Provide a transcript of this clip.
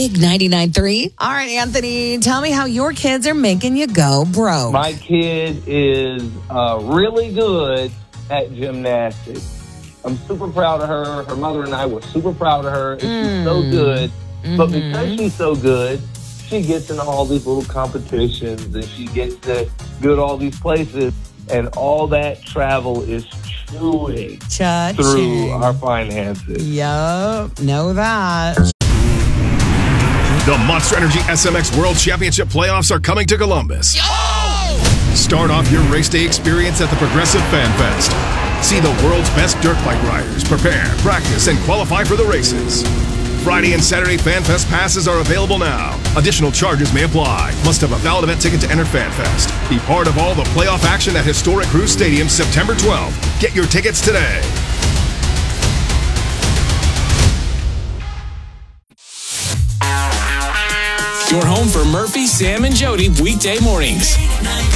Big 99.3. All right, Anthony, tell me how your kids are making you go broke. My kid is really good at gymnastics. I'm super proud of her. Her mother and I were super proud of her. She's so good. But because she's so good, she gets in all these little competitions and she gets to go to all these places. And all that travel is chewing through our finances. Yup, know that. The Monster Energy SMX World Championship playoffs are coming to Columbus. Start off your race day experience at the Progressive Fan Fest. See the world's best dirt bike riders prepare, practice, and qualify for the races. Friday and Saturday Fan Fest passes are available now. Additional charges may apply. Must have a valid event ticket to enter Fan Fest. Be part of all the playoff action at historic Cruise Stadium September 12th. Get your tickets today. Your home for Murphy, Sam, and Jody weekday mornings.